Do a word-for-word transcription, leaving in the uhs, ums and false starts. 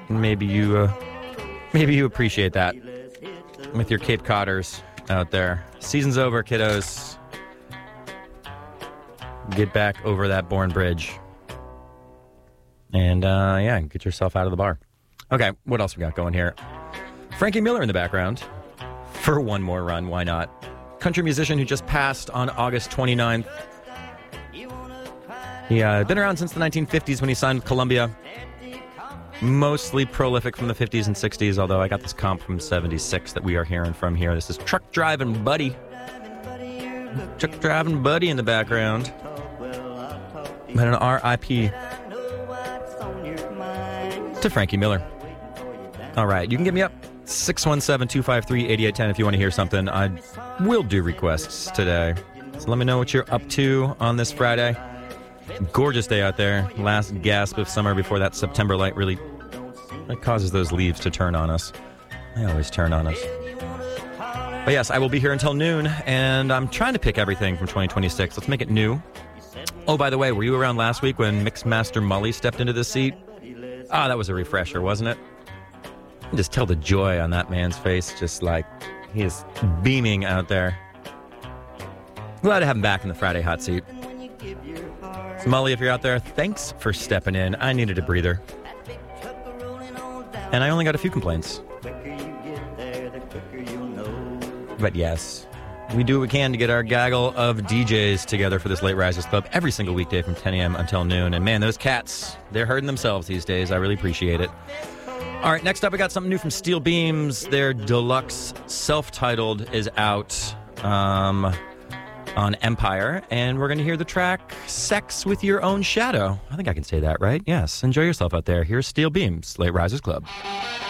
maybe you, uh, maybe you appreciate that with your Cape Codders out there. Season's over, kiddos. Get back over that Bourne Bridge. And, uh, yeah, get yourself out of the bar. Okay, what else we got going here? Frankie Miller in the background for one more run. Why not? Country musician who just passed on August twenty-ninth. He uh, been around since the nineteen fifties when he signed with Columbia. Mostly prolific from the fifties and sixties, although I got this comp from seventy-six that we are hearing from here. This is Truck Driving Buddy. Truck Driving Buddy in the background. But an R I P to Frankie Miller. All right, you can get me up six one seven, two five three, eight eight one zero if you want to hear something. I will do requests today. So let me know what you're up to on this Friday. Gorgeous day out there. Last gasp of summer before that September light really it causes those leaves to turn on us. They always turn on us. But yes, I will be here until noon, and I'm trying to pick everything from twenty twenty-six. Let's make it new. Oh, by the way, were you around last week when Mixmaster Mully stepped into this seat? Ah, that was a refresher, wasn't it? You can just tell the joy on that man's face, just like he is beaming out there. Glad to have him back in the Friday hot seat. So Mully, if you're out there, thanks for stepping in. I needed a breather. And I only got a few complaints. But yes, we do what we can to get our gaggle of D Js together for this Late Risers Club every single weekday from ten a.m. until noon. And man, those cats, they're hurting themselves these days. I really appreciate it. All right, next up, we got something new from Steel Beams. Their deluxe self-titled is out um, on Empire. And we're going to hear the track Sex with Your Own Shadow. I think I can say that, right? Yes. Enjoy yourself out there. Here's Steel Beams, Late Risers Club.